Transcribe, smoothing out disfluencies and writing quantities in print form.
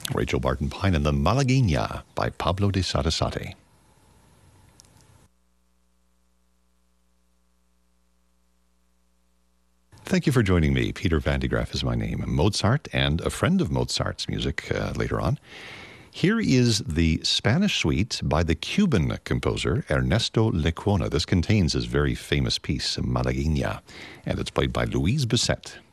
Rachel Barton Pine and the Malagueña by Pablo de Sarasate. Thank you for joining me. Peter Van de Graaff is my name. Mozart and a friend of Mozart's music later on. Here is the Spanish suite by the Cuban composer Ernesto Lecuona. This contains his very famous piece, Malagueña, and it's played by Luis Bisset.